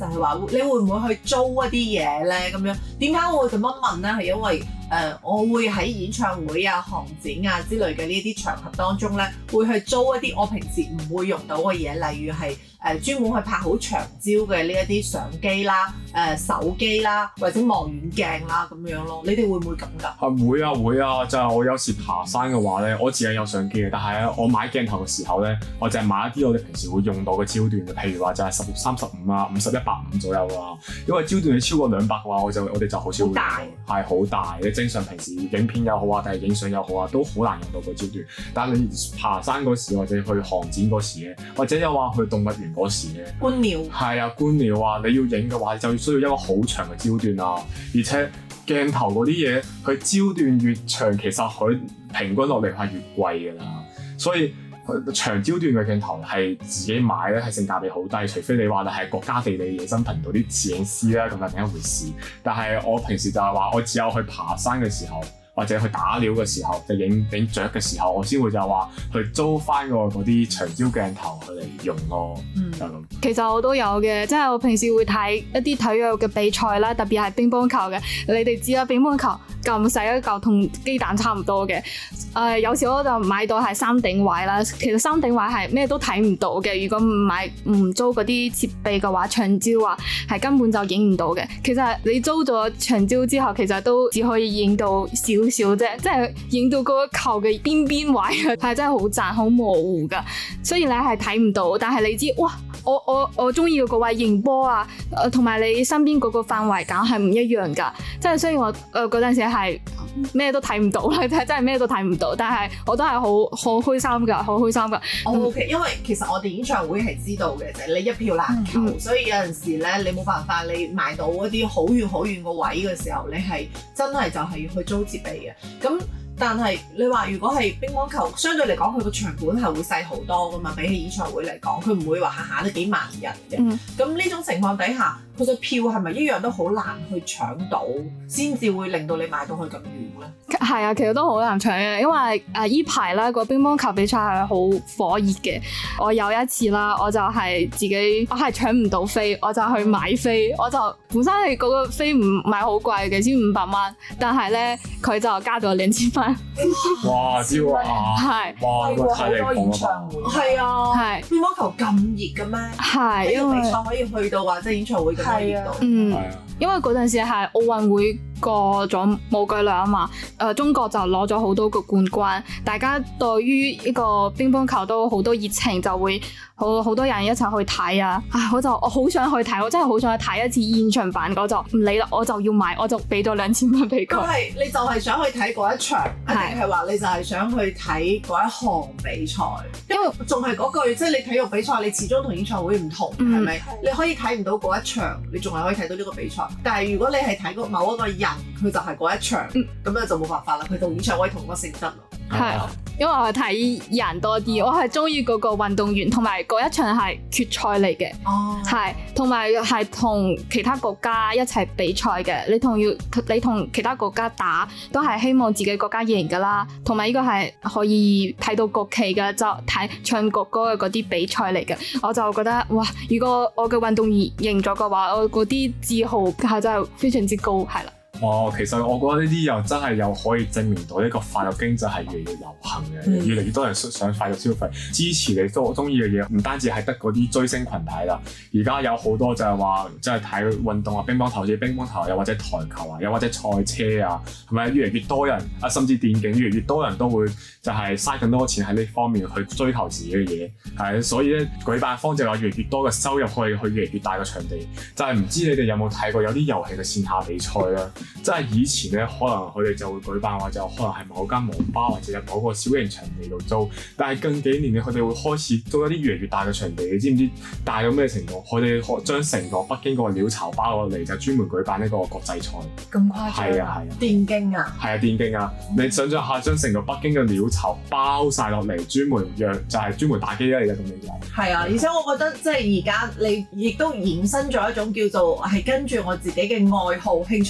就係話你會唔會去租一啲嘢咧？咁樣點解我會咁樣問咧？係因為我會喺演唱會啊、航展啊之類嘅呢啲場合當中咧，會去租一啲我平時唔會用到嘅嘢，例如係專門去拍好長焦嘅呢一啲相機啦、手機啦，或者望遠鏡啦咁樣咯。你哋會唔會咁㗎？ 會啊會啊，就係我有時爬山嘅話咧，我自己有相機嘅，但係咧我買鏡頭嘅時候咧，我就係買一啲我哋平時會用到嘅焦段嘅，譬如話就係10-35啊、50-100-5左右啊。因為焦段你超過200嘅話，我哋就好少會用到，係好大。你正常平時影片又好啊，定係影相又好啊，都好難用到個焦段。但係你爬山嗰時，或者去航展嗰時咧，或者又話去動物園嗰時咧， 觀鳥係啊，觀鳥啊，你要影嘅話就需要一個好長嘅焦段啊，而且鏡頭嗰啲嘢，佢焦段越長，其實佢平均落嚟係越貴㗎啦。所以長焦段嘅鏡頭係自己買咧，係性價比好低，除非你話你係國家地理野生頻道啲攝影師啦，咁就另一回事。但係我平時就係話，我只有去爬山嘅時候，或者去打鳥嘅時候，就影雀嘅時候，我先會就話去租翻嗰啲長焦鏡頭去嚟用咯。就咁。 其實我都有嘅，即係我平時會睇一啲體育嘅比賽啦，特別係乒乓球嘅。你哋知啦，乒乓球咁細一嚿，同雞蛋差唔多嘅。有時我就買到係山頂位啦。其實山頂位係咩都睇唔到嘅。如果唔租嗰啲設備嘅話，長焦啊係根本就影唔到嘅。其實你租咗長焦之後，其實都只可以影到少少啫，即係影到嗰個球嘅邊位啊，係真係好窄、好模糊噶。雖然你係睇唔到，但係你知哇，我中意嗰位迎波啊，同埋你身邊嗰個範圍感係唔一樣噶。即係雖然我嗰陣時係咩都睇唔到啦，真係咩都睇唔到，但係我都係好開心噶，好開心噶。 OK，因為其實我哋演唱會係知道嘅，就係你一票難求，所以有陣時咧你冇辦法，你買到一啲好遠好遠個位嘅時候，你係真係就係要去租設備嘅。咁但係你話如果係乒乓球，相對嚟講佢個場館係會細好多噶嘛，比起演唱會嚟講，佢唔會話下下都幾萬人嘅。咁呢種情況底下，佢個票係咪一樣都好難去搶到，先至會令到你買到去咁遠咧？ 係啊，其實都好難搶嘅，因為依排啦個乒乓球比賽係好火熱嘅。我有一次啦，我就係我係搶唔到飛，我就去買飛，我就本身係嗰個飛唔係好貴嘅，先500蚊，但係咧佢就加咗2000蚊。 哇！招啊！ 係哇！咁太離譜啦！ 係啊， 係乒乓球咁熱嘅咩？ 係因為比賽可以去到話即係演唱會咁熱度。 因為嗰陣時係奧運會過咗冇幾耐啊嘛，中國就攞咗好多個冠軍，大家對於呢個乒乓球都好多熱情，就會好多人一齊去睇啊！我好想去睇，我真係好想去睇一次現場版，我就唔理啦，我就要買，我就俾咗2000蚊俾佢。 咁係你就係想去睇嗰一場，定係話你就係想去睇嗰一項比賽？因為仲係嗰句，即係你體育比賽，你始終同演唱會唔同，係咪？你可以睇唔到嗰一場，你仲係可以睇到呢個比賽。但係如果你係睇過某一個人，佢就係嗰一場，咁樣就冇辦法啦。佢同演唱會同個性質咯。 係，因為我係睇人多啲，我係中意嗰個運動員，同埋嗰一場係決賽嚟嘅，係同埋係同其他國家一齊比賽嘅。你同其他國家打，都係希望自己國家贏噶啦。同埋呢個係可以睇到國旗嘅，就睇唱國歌嘅嗰啲比賽嚟嘅。我就覺得哇，如果我嘅運動員贏咗嘅話，我嗰啲自豪係真係非常之高，係啦。 其實我覺得呢啲又真係又可以證明到呢個快樂經濟係越嚟越流行嘅，越嚟越多人想快樂消費，支持你都中意嘅嘢，唔單止係得嗰啲追星群體啦，而家有好多就係話即係睇運動啊，乒乓球似乒乓球，又或者台球啊，又或者賽車啊，係咪越嚟越多人啊？甚至電競越嚟越多人都會就係嘥更多錢喺呢方面去追求自己嘅嘢，係所以咧舉辦方就話越嚟越多嘅收入可以去越嚟越大嘅場地，就係唔知你哋有冇睇過有啲遊戲嘅線下比賽啦？即係以前咧，可能佢哋就會舉辦或者可能係某間網吧或者係某個小型場地度租，但係近幾年咧，佢哋會開始租一啲越嚟越大嘅場地，你知唔知大到咩程度？佢哋將成個北京嗰個鳥巢包落嚟，就專門舉辦呢個國際賽。 咁誇張？係啊！電競啊？係啊， 電競啊！你想象下，將成個北京嘅鳥巢包晒落嚟，專門專門打機啦！而家咁樣講。係啊，而且我覺得即係而家你亦都衍生咗一種叫做係跟住我自己嘅愛好、興趣愛好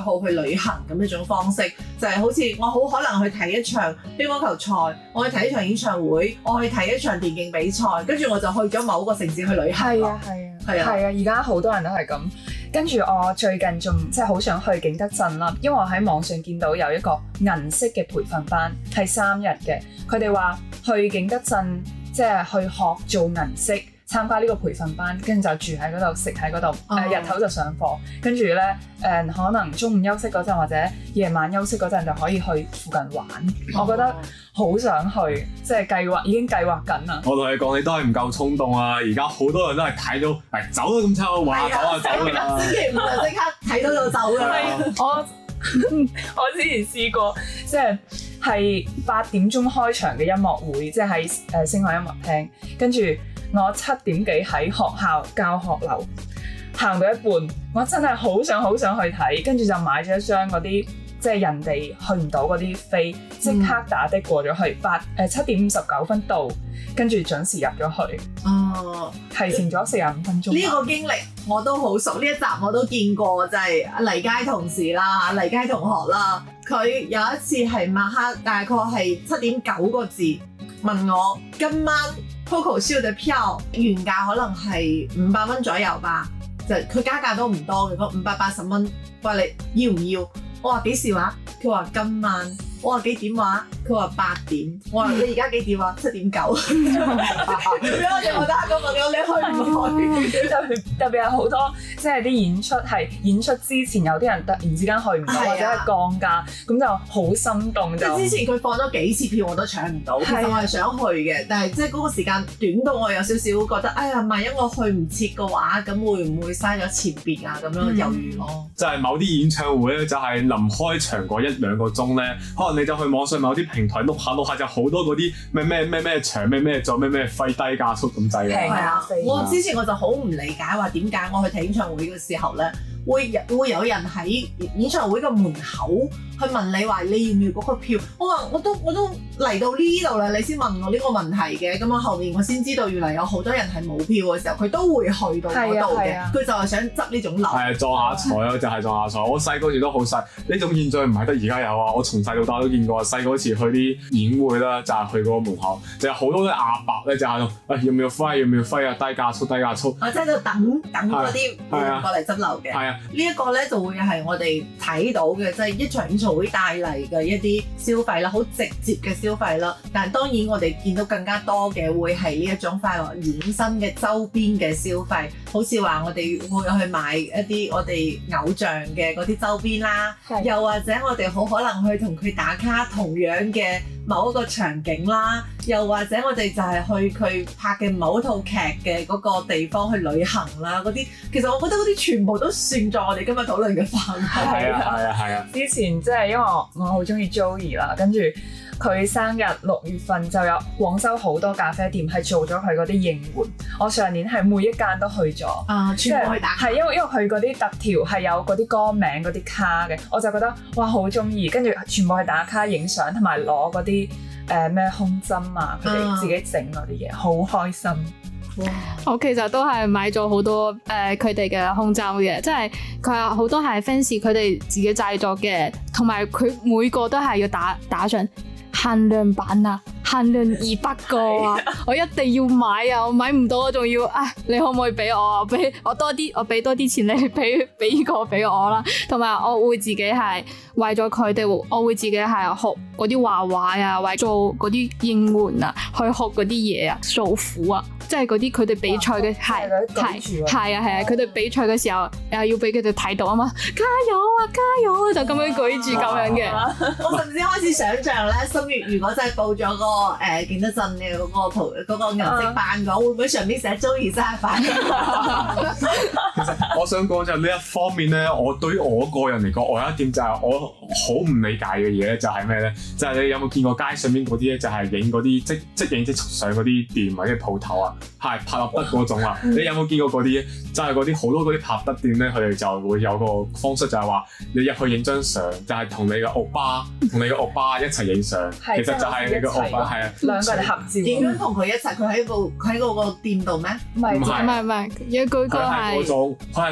好去旅行咁一種方式，就係好似我好可能去睇一場乒乓球賽，我去睇一場演唱會，我去睇一場電競比賽，跟住我就去咗某個城市去旅行。 係啊，而家好多人都係咁。跟住我最近仲即係好想去景德鎮啦，因為我喺網上見到有一個銀飾嘅培訓班係3日嘅，佢哋話去景德鎮即係去學做銀飾。參加呢個培訓班，跟住就住喺嗰度，食喺嗰度，日頭就上課，跟住咧可能中午休息嗰陣或者夜晚休息嗰陣就可以去附近玩。我覺得好想去，即係已經計劃緊啦。 我同你講，你都係唔夠衝動啊！而家好多人都係睇到，走都咁抽，話走就走㗎啦。 星期五就即刻睇到就走㗎啦。 我之前試過，即係8點鐘開場嘅音樂會，即係喺星海音樂廳，跟住我7點幾喺學校教學樓行到一半，我真係好想去睇，跟住就買咗一張嗰啲即係人哋去唔到嗰啲飛，即刻打的過咗去，7點59分到，跟住準時入咗去。提前咗45分鐘。 呢個經歷我都好熟，呢一集我都見過，就係黎佳同事啦，黎佳同學啦，佢有一次係晚黑大概係7點9個字問我今晚 Coco Show 嘅票原價可能係500蚊左右吧，就佢加價都唔多嘅，嗰580蚊，話你要唔要？我話幾時話？佢話今晚。我話幾點話？佢話8點。我話你而家幾點話？7點9。咁樣我哋覺得咁問我你去唔去？ 特別係好多即係啲演出係演出之前有啲人突然之間去唔到，或者係降價，咁就好心動。 即係之前佢放咗幾次票我都搶唔到，其實我係想去嘅，但係即係嗰個時間短到我有少少覺得，哎呀，萬一我去唔切嘅話，咁會唔會嘥咗前邊啊？咁樣猶豫咯。 就係某啲演唱會咧，就係臨開場嗰1-2個鐘咧，你就去網上某啲平台碌下就好多嗰啲咩場咩座咩費低價速咁滯嘅。 係啊，我之前我就好唔理解話點解我去睇演唱會嘅時候咧，會有人喺演唱會嘅門口去問你話你要唔要嗰個票？我話我都嚟到呢度啦，你先問我呢個問題嘅。咁我後面我先知道原來有好多人係冇票嘅時候，佢都會去到嗰度嘅。佢就係想執呢種流。係撞下彩咯，就係撞下彩。我細個時都好細，呢種現象唔係得而家有啊！我從細到大都見過。細個嗰時去啲演會啦，就係去嗰個門口，就係好多啲阿伯咧，就係度要唔要揮啊，低價速。 我即係度等嗰啲人過嚟執流嘅。係啊，呢一個咧就會係我哋睇到嘅，即係一場演唱會帶嚟嘅一啲消費啦，好直接嘅消費啦。但係當然我哋見到更加多嘅會係呢一種快樂衍生嘅周邊嘅消費，好似話我哋會去買一啲我哋偶像嘅嗰啲周邊啦，又或者我哋好可能去同佢打卡同樣嘅某一個場景啦，又或者我哋就係去佢拍嘅某一套劇嘅嗰個地方去旅行啦，嗰啲其實我覺得嗰啲全部都算在我哋今日討論嘅範圍。 係啊。 之前即係因為我好中意 Joey 啦，跟住佢生日6月份就有廣州好多咖啡店係做咗佢嗰啲應援。我上年係每一間都去咗， 全部去打卡。 係因為佢嗰啲特條係有嗰啲歌名嗰啲卡嘅，我就覺得哇好中意，跟住全部去打卡影相同埋攞嗰啲咩胸針啊，佢哋自己整嗰啲嘢，好開心。 我其實都係買咗好多佢哋嘅胸針嘅，即係佢有好多係 fans 佢哋自己製作嘅，同埋佢每個都係要打上限量版啊，限量200個啊，我一定要買啊！我買唔到我仲要你可唔可以俾我啊？俾我多啲，我俾多啲錢你俾呢個俾我啦。同埋我會自己係為咗佢哋，我會自己係學嗰啲畫畫啊，或者做嗰啲應援啊，去學嗰啲嘢啊，訴苦啊。即係嗰啲佢哋比賽嘅係啊，佢哋比賽嘅時候又要俾佢哋睇到啊嘛，加油啊，就咁樣舉住咁樣嘅。 我甚至開始想像咧，心月如果真係報咗嗰個景德鎮嘅嗰個銀色班嘅，會唔會上面寫 Joey 生日快樂？ 其實我想講就呢一方面咧，我對於我個人嚟講，我有一點就係我好唔理解嘅嘢咧，就係咩咧？就係你有冇見過街上面嗰啲咧，就係影嗰啲即影即上嗰啲店或者鋪頭啊？係拍立得嗰種啊！你有冇見過嗰啲？就係嗰啲好多嗰啲拍得店咧，佢哋就會有個方式，就係話你入去影張相，就係同你嘅歐巴一齊影相。其實就係你嘅歐巴，係啊， 兩個人合照。 點樣同佢一齊？佢喺嗰個店度咩？ 唔係， 有佢個係嗰種，佢係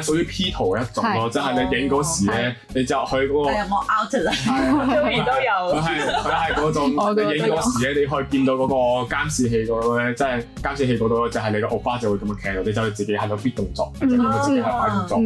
屬於 P 圖嘅一種咯，即係你影嗰時咧，你就去嗰個係啊，我 out 啦。 中意都有。 佢係嗰種你影嗰時咧，你可以見到嗰個監視器嗰度咧，即係監視器嗰度就係你個歐巴就會咁樣企喺度，你就自己喺度 fit 動作，就咁自己喺度擺動作。